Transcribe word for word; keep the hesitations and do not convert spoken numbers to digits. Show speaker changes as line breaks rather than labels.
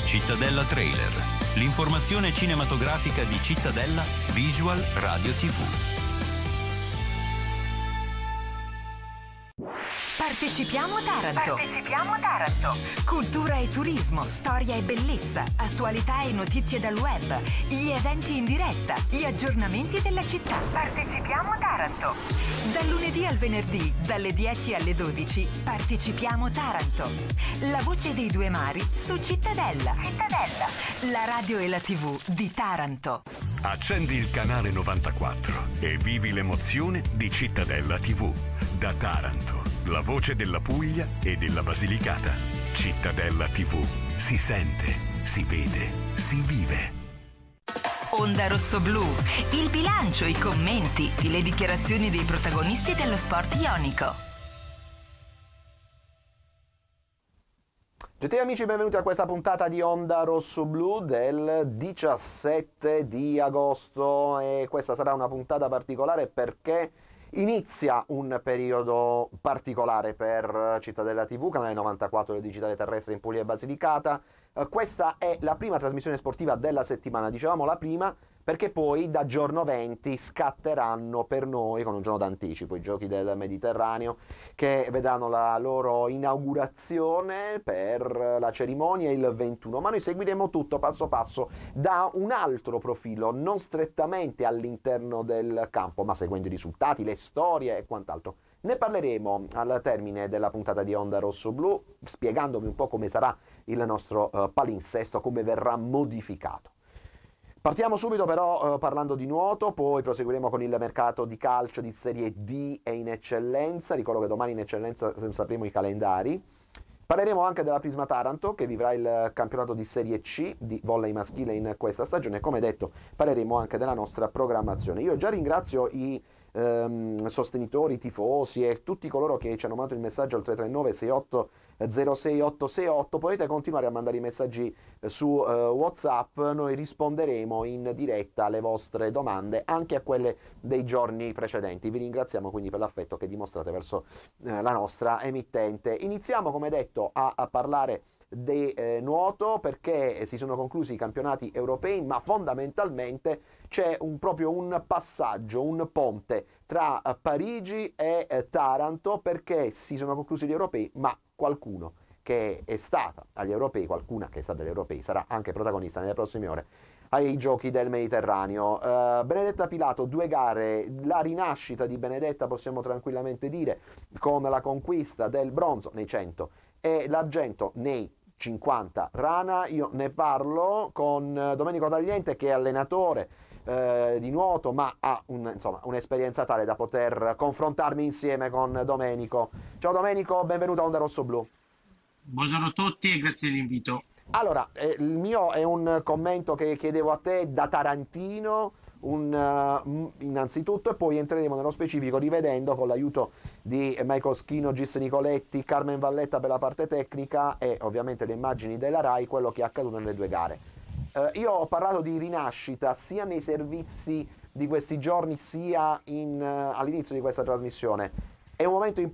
Cittadella Trailer, l'informazione cinematografica di Cittadella Visual Radio tivù.
Partecipiamo Taranto.
Partecipiamo Taranto.
Cultura e turismo, storia e bellezza, attualità e notizie dal web, gli eventi in diretta, gli aggiornamenti della città.
Partecipiamo Taranto.
Dal lunedì al venerdì, dalle dieci alle dodici, Partecipiamo Taranto. La voce dei due mari su Cittadella.
Cittadella.
La radio e la tivù di Taranto.
Accendi il canale novantaquattro e vivi l'emozione di Cittadella tivù. Da Taranto, la voce della Puglia e della Basilicata. Cittadella tivù. Si sente, si vede, si vive.
Onda Rosso Blu, il bilancio, i commenti, le dichiarazioni dei protagonisti dello sport ionico.
Gentili amici, benvenuti a questa puntata di Onda Rosso Blu del diciassette di agosto, e questa sarà una puntata particolare perché inizia un periodo particolare per Cittadella tivù, canale novantaquattro del digitale terrestre in Puglia e Basilicata. Uh, questa è la prima trasmissione sportiva della settimana, dicevamo la prima, perché poi da giorno venti scatteranno per noi, con un giorno d'anticipo, i giochi del Mediterraneo, che vedranno la loro inaugurazione per la cerimonia il ventuno, ma noi seguiremo tutto passo passo da un altro profilo, non strettamente all'interno del campo, ma seguendo i risultati, le storie e quant'altro. Ne parleremo al termine della puntata di Onda Rosso Blu, spiegandovi un po' come sarà il nostro uh, palinsesto, come verrà modificato. Partiamo subito però uh, parlando di nuoto, poi proseguiremo con il mercato di calcio di Serie D e in eccellenza. Ricordo che domani in eccellenza sapremo i calendari. Parleremo anche della Prisma Taranto, che vivrà il campionato di Serie C di volley maschile in questa stagione. Come detto, parleremo anche della nostra programmazione. Io già ringrazio i ehm, sostenitori, i tifosi e tutti coloro che ci hanno mandato il messaggio al tre tre nove sei otto zero sei otto sei otto. Potete continuare a mandare i messaggi su uh, WhatsApp, noi risponderemo in diretta alle vostre domande, anche a quelle dei giorni precedenti. Vi ringraziamo quindi per l'affetto che dimostrate verso uh, la nostra emittente. Iniziamo, come detto, a, a parlare di eh, nuoto, perché si sono conclusi i campionati europei, ma fondamentalmente c'è un, proprio un passaggio, un ponte tra uh, Parigi e uh, Taranto, perché si sono conclusi gli europei, ma qualcuno che è stata agli europei, qualcuna che è stata agli europei, sarà anche protagonista nelle prossime ore ai giochi del Mediterraneo. Uh, Benedetta Pilato, due gare, la rinascita di Benedetta possiamo tranquillamente dire, con la conquista del bronzo nei cento e l'argento nei cinquanta rana. Io ne parlo con Domenico Tagliente, che è allenatore eh, di nuoto, ma ha un, insomma, un'esperienza tale da poter confrontarmi insieme con Domenico. Ciao Domenico, benvenuto a Onda Rosso Blu.
Buongiorno a tutti e grazie dell'invito.
Allora, eh, il mio è un commento che chiedevo a te da tarantino, un, uh, innanzitutto, e poi entreremo nello specifico rivedendo, con l'aiuto di Michael Schino, Gis Nicoletti, Carmen Valletta per la parte tecnica e ovviamente le immagini della RAI, quello che è accaduto nelle due gare. Uh, io ho parlato di rinascita sia nei servizi di questi giorni sia in, uh, all'inizio di questa trasmissione. È un momento in,